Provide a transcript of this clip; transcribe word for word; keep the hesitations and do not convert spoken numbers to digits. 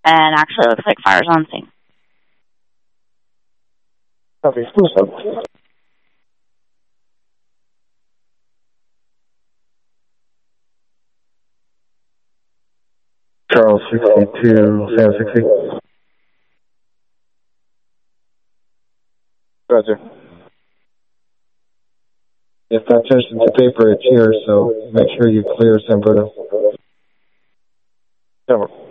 and actually it looks like fire's on scene. Copy. Charles sixty-two, Sam sixty. Roger. If that touches the paper, it's here, so make sure you clear San Bruno. Over.